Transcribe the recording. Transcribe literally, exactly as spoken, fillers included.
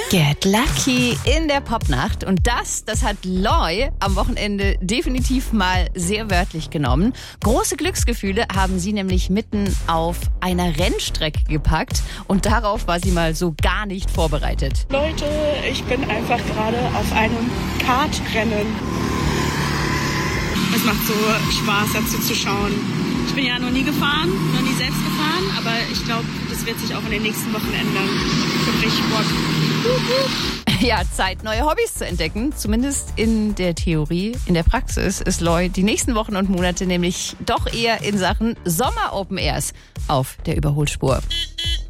Get Lucky in der Popnacht. Und das, das hat Loy am Wochenende definitiv mal sehr wörtlich genommen. Große Glücksgefühle haben sie nämlich mitten auf einer Rennstrecke gepackt. Und darauf war sie mal so gar nicht vorbereitet. Leute, ich bin einfach gerade auf einem Kartrennen. Es macht so Spaß, dazu zu schauen. Ich bin ja noch nie gefahren, noch nie selbst gefahren, aber ich glaube, das wird sich auch in den nächsten Wochen ändern. Ich hab richtig Bock. Ja, Zeit, neue Hobbys zu entdecken. Zumindest in der Theorie. In der Praxis ist Loy die nächsten Wochen und Monate nämlich doch eher in Sachen Sommer-Open Airs auf der Überholspur.